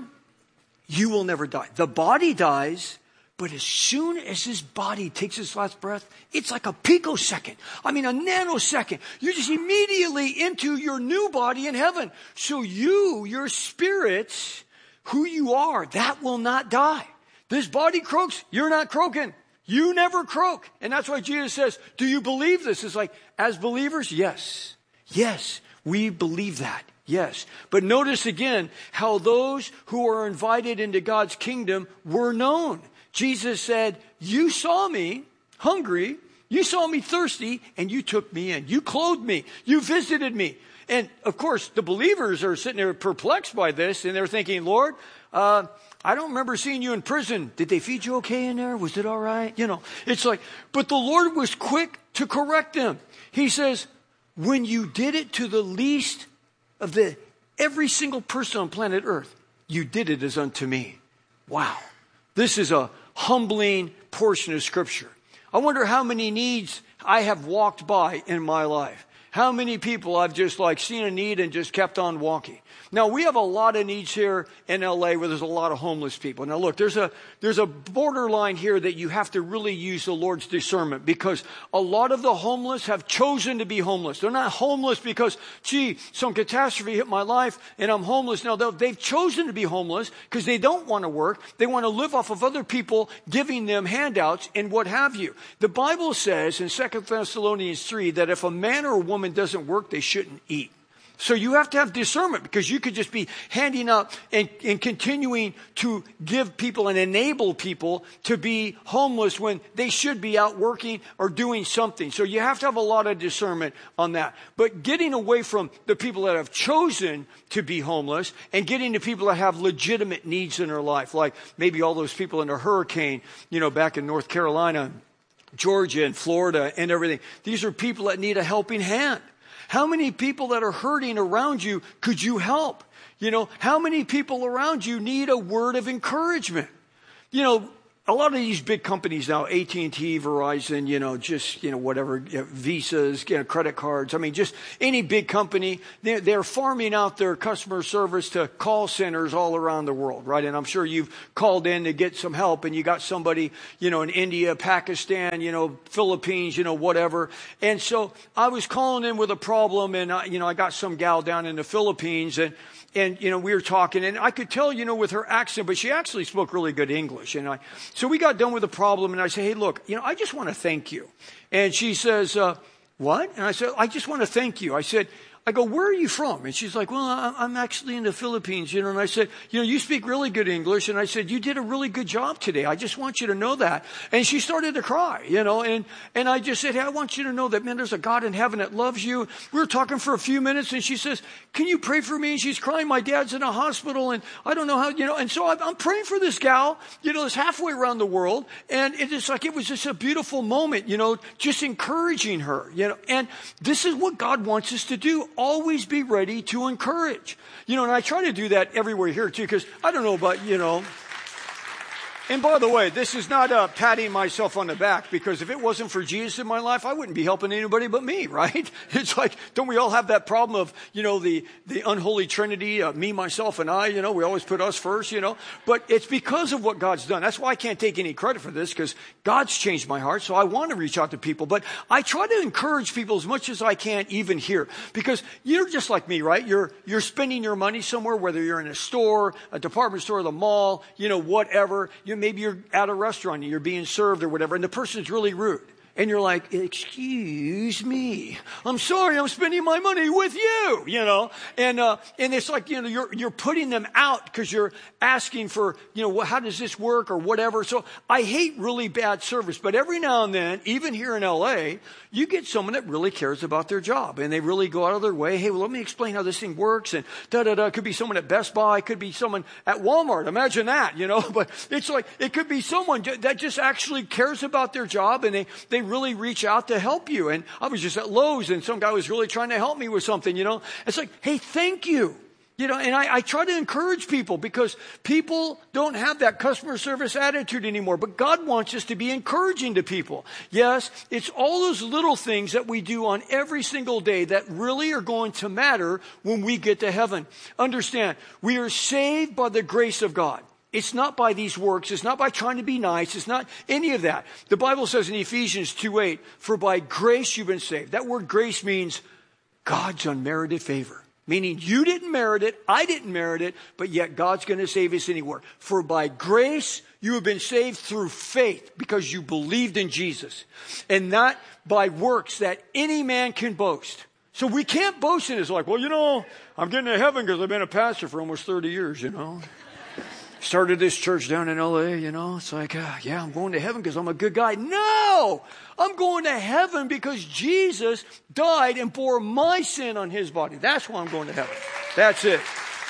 Speaker 16: you will never die. The body dies, but as soon as his body takes its last breath, it's like a picosecond. I mean, a nanosecond. You're just immediately into your new body in heaven. So your spirit, who you are, that will not die. This body croaks, you're not croaking. You never croak. And that's why Jesus says, do you believe this? It's like, as believers, yes. Yes, we believe that. Yes. But notice again how those who are invited into God's kingdom were known. Jesus said, you saw me hungry, you saw me thirsty, and you took me in. You clothed me. You visited me. And, of course, the believers are sitting there perplexed by this, and they're thinking, Lord, I don't remember seeing you in prison. Did they feed you okay in there? Was it all right? It's like, but the Lord was quick to correct them. He says, when you did it to the least of every single person on planet Earth, you did it as unto me. Wow. This is a humbling portion of Scripture. I wonder how many needs I have walked by in my life. How many people I've just seen a need and just kept on walking. Now, we have a lot of needs here in LA where there's a lot of homeless people. Now, look, there's a borderline here that you have to really use the Lord's discernment because a lot of the homeless have chosen to be homeless. They're not homeless because, some catastrophe hit my life and I'm homeless. No, they've chosen to be homeless because they don't want to work. They want to live off of other people giving them handouts and what have you. The Bible says in 2 Thessalonians 3 that if a man or a woman doesn't work, they shouldn't eat. So you have to have discernment because you could just be handing out and continuing to give people and enable people to be homeless when they should be out working or doing something. So you have to have a lot of discernment on that. But getting away from the people that have chosen to be homeless and getting to people that have legitimate needs in their life, like maybe all those people in the hurricane, back in North Carolina, Georgia and Florida and everything. These are people that need a helping hand. How many people that are hurting around you could you help? How many people around you need a word of encouragement? A lot of these big companies now, AT&T, Verizon, whatever, Visas, credit cards. I mean, just any big company, they're farming out their customer service to call centers all around the world, right? And I'm sure you've called in to get some help and you got somebody, in India, Pakistan, Philippines, whatever. And so I was calling in with a problem and, I got some gal down in the Philippines and we were talking and I could tell, with her accent, but she actually spoke really good English. So we got done with the problem and I said, hey, look, I just want to thank you. And she says, what? And I said, I just want to thank you. I go, where are you from? And she's like, well, I'm actually in the Philippines, And I said, you speak really good English. And I said, you did a really good job today. I just want you to know that. And she started to cry, and I just said, hey, I want you to know that, man, there's a God in heaven that loves you. We were talking for a few minutes and she says, can you pray for me? And she's crying. My dad's in a hospital and I don't know how, and so I'm praying for this gal, that's halfway around the world. And it was just a beautiful moment, just encouraging her, and this is what God wants us to do. Always be ready to encourage. And I try to do that everywhere here too, because I don't know about, And by the way, this is not patting myself on the back, because if it wasn't for Jesus in my life, I wouldn't be helping anybody but me, right? It's like, don't we all have that problem of, the unholy trinity, me, myself, and I, we always put us first, But it's because of what God's done. That's why I can't take any credit for this, because God's changed my heart, so I want to reach out to people. But I try to encourage people as much as I can, even here, because you're just like me, right? You're spending your money somewhere, whether you're in a store, a department store, the mall, whatever. Maybe you're at a restaurant and you're being served or whatever, and the person's really rude. And you're like, excuse me, I'm sorry, I'm spending my money with you, And it's like, you're putting them out because you're asking for, how does this work or whatever. So I hate really bad service, but every now and then, even here in LA, you get someone that really cares about their job and they really go out of their way. Hey, well, let me explain how this thing works, and It could be someone at Best Buy, it could be someone at Walmart. Imagine that, but it's like, it could be someone that just actually cares about their job, and they really reach out to help you. And I was just at Lowe's, and some guy was really trying to help me with something, It's like, hey, thank you. And I try to encourage people, because people don't have that customer service attitude anymore. But God wants us to be encouraging to people. Yes, it's all those little things that we do on every single day that really are going to matter when we get to heaven. Understand, we are saved by the grace of God. It's not by these works. It's not by trying to be nice. It's not any of that. The Bible says in Ephesians 2:8, for by grace you've been saved. That word grace means God's unmerited favor. Meaning you didn't merit it, I didn't merit it, but yet God's going to save us anywhere. For by grace you have been saved through faith, because you believed in Jesus. And not by works that any man can boast. So we can't boast in it. It's like, well, I'm getting to heaven because I've been a pastor for almost 30 years, Started this church down in LA, It's like, yeah, I'm going to heaven because I'm a good guy. No! I'm going to heaven because Jesus died and bore my sin on his body. That's why I'm going to heaven. That's it.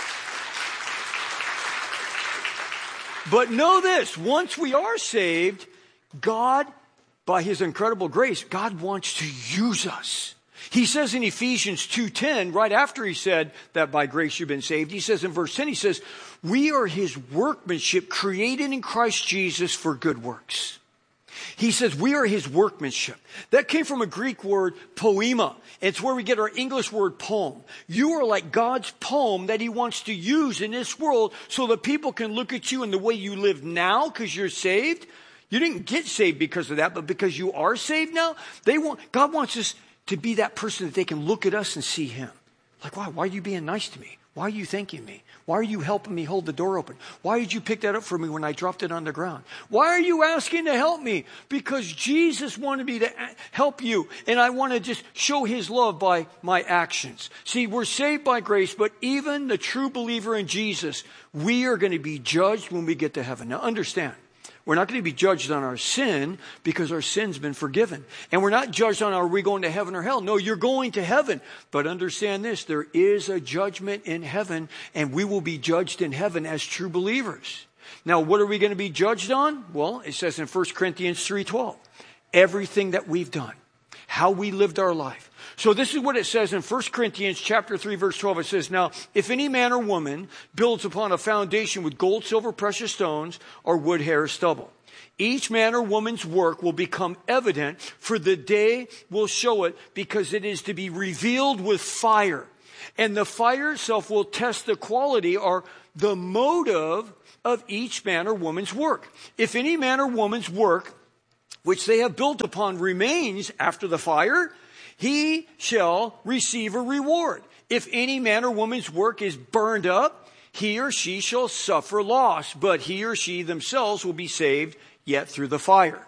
Speaker 16: But know this, once we are saved, God, by his incredible grace, God wants to use us. He says in Ephesians 2:10, right after he said that by grace you've been saved, he says in verse 10, he says, we are his workmanship created in Christ Jesus for good works. He says we are his workmanship. That came from a Greek word, poema. It's where we get our English word poem. You are like God's poem that he wants to use in this world so that people can look at you and the way you live now because you're saved. You didn't get saved because of that, but because you are saved now, God wants us to be that person that they can look at us and see him. Like, why are you being nice to me? Why are you thanking me? Why are you helping me hold the door open? Why did you pick that up for me when I dropped it on the ground? Why are you asking to help me? Because Jesus wanted me to help you, and I want to just show his love by my actions. See, we're saved by grace, but even the true believer in Jesus, we are going to be judged when we get to heaven. Now understand, we're not going to be judged on our sin because our sin's been forgiven. And we're not judged on are we going to heaven or hell. No, you're going to heaven. But understand this, there is a judgment in heaven, and we will be judged in heaven as true believers. Now, what are we going to be judged on? Well, it says in 1 Corinthians 3:12, everything that we've done, how we lived our life. So this is what it says in 1 Corinthians chapter 3, verse 12. It says, now, if any man or woman builds upon a foundation with gold, silver, precious stones, or wood, hair, or stubble, each man or woman's work will become evident, for the day will show it, because it is to be revealed with fire. And the fire itself will test the quality or the motive of each man or woman's work. If any man or woman's work, which they have built upon, remains after the fire, he shall receive a reward. If any man or woman's work is burned up, he or she shall suffer loss, but he or she themselves will be saved, yet through the fire.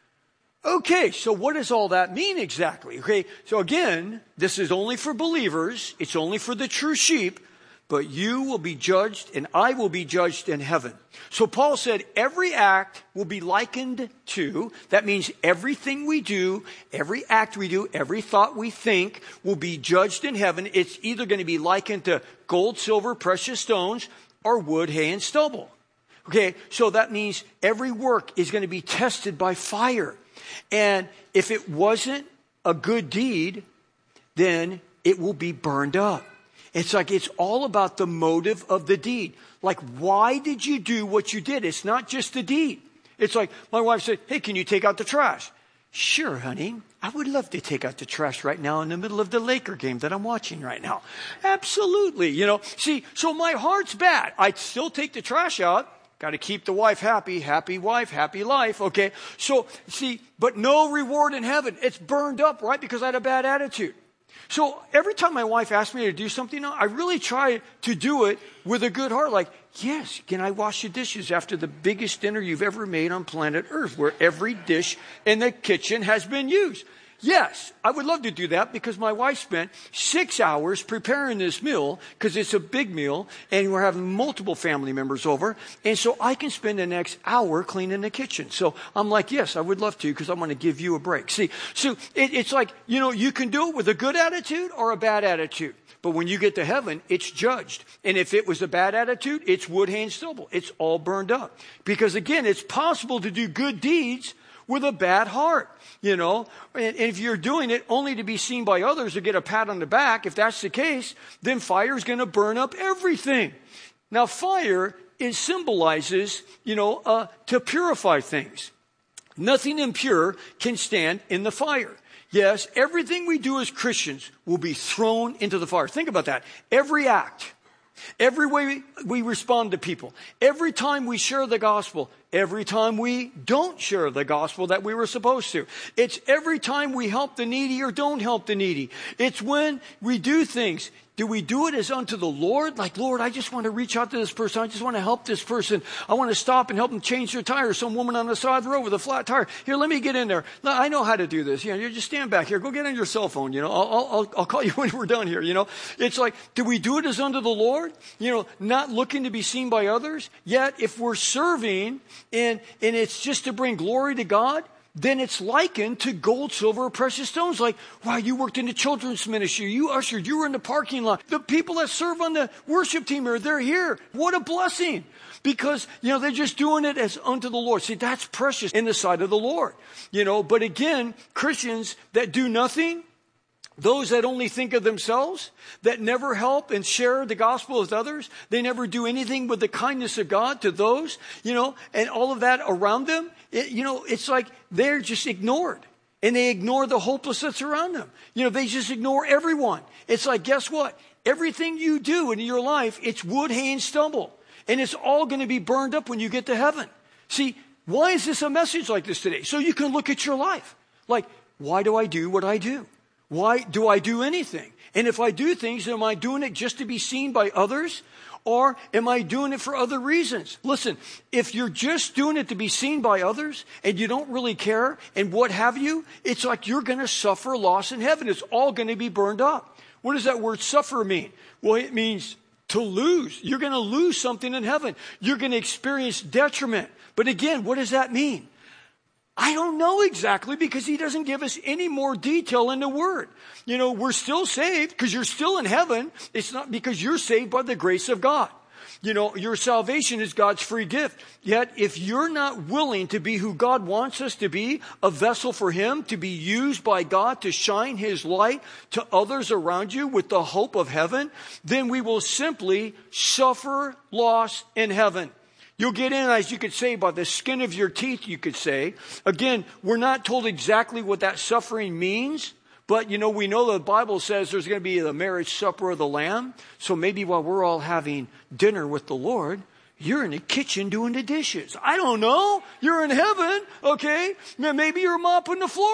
Speaker 16: Okay, so what does all that mean exactly? Okay, so again, this is only for believers. It's only for the true sheep. But you will be judged and I will be judged in heaven. So Paul said every act will be likened to, that means everything we do, every act we do, every thought we think will be judged in heaven. It's either going to be likened to gold, silver, precious stones, or wood, hay, and stubble. Okay, so that means every work is going to be tested by fire. And if it wasn't a good deed, then it will be burned up. It's like it's all about the motive of the deed. Like, why did you do what you did? It's not just the deed. It's like my wife said, hey, can you take out the trash? Sure, honey. I would love to take out the trash right now in the middle of the Laker game that I'm watching right now. Absolutely. You know, see, so my heart's bad. I'd still take the trash out. Got to keep the wife happy. Happy wife, happy life. Okay. So, see, but no reward in heaven. It's burned up, right? Because I had a bad attitude. So every time my wife asks me to do something, I really try to do it with a good heart. Like, yes, can I wash the dishes after the biggest dinner you've ever made on planet Earth, where every dish in the kitchen has been used? Yes, I would love to do that because my wife spent 6 hours preparing this meal because it's a big meal and we're having multiple family members over. And so I can spend the next hour cleaning the kitchen. So I'm like, yes, I would love to because I want to give you a break. See, so it's like, you know, you can do it with a good attitude or a bad attitude. But when you get to heaven, it's judged. And if it was a bad attitude, it's wood, hay, and stubble. It's all burned up. Because again, it's possible to do good deeds with a bad heart, you know. And if you're doing it only to be seen by others or get a pat on the back, if that's the case, then fire is going to burn up everything. Now, fire, it symbolizes, you know, to purify things. Nothing impure can stand in the fire. Yes, everything we do as Christians will be thrown into the fire. Think about that. Every act, every way we respond to people, every time we share the gospel, every time we don't share the gospel that we were supposed to. It's every time we help the needy or don't help the needy. It's when we do things. Do we do it as unto the Lord? Like, Lord, I just want to reach out to this person. I just want to help this person. I want to stop and help them change their tire. Some woman on the side of the road with a flat tire. Here, let me get in there. No, I know how to do this. You know, you just stand back here. Go get on your cell phone. You know, I'll call you when we're done here. You know, it's like, do we do it as unto the Lord? You know, not looking to be seen by others. Yet, if we're serving and it's just to bring glory to God, then it's likened to gold, silver, or precious stones. Like, wow, you worked in the children's ministry. You ushered. You were in the parking lot. The people that serve on the worship team they're here. What a blessing. Because, you know, they're just doing it as unto the Lord. See, that's precious in the sight of the Lord. You know, but again, Christians that do nothing, those that only think of themselves, that never help and share the gospel with others, they never do anything with the kindness of God to those, you know, and all of that around them, you know, it's like they're just ignored. And they ignore the hopeless that's around them. You know, they just ignore everyone. It's like, guess what? Everything you do in your life, it's wood, hay, and stubble. And it's all going to be burned up when you get to heaven. See, why is this a message like this today? So you can look at your life. Like, why do I do what I do? Why do I do anything? And if I do things, am I doing it just to be seen by others? Or am I doing it for other reasons? Listen, if you're just doing it to be seen by others and you don't really care and what have you, it's like you're going to suffer loss in heaven. It's all going to be burned up. What does that word suffer mean? Well, it means to lose. You're going to lose something in heaven. You're going to experience detriment. But again, what does that mean? I don't know exactly because he doesn't give us any more detail in the word. You know, we're still saved because you're still in heaven. It's not because you're saved by the grace of God. You know, your salvation is God's free gift. Yet if you're not willing to be who God wants us to be, a vessel for him, to be used by God to shine his light to others around you with the hope of heaven, then we will simply suffer loss in heaven. You'll get in, as you could say, by the skin of your teeth, you could say. Again, we're not told exactly what that suffering means. But, you know, we know the Bible says there's going to be the marriage supper of the Lamb. So maybe while we're all having dinner with the Lord, you're in the kitchen doing the dishes. I don't know. You're in heaven, okay? Maybe you're mopping the floor.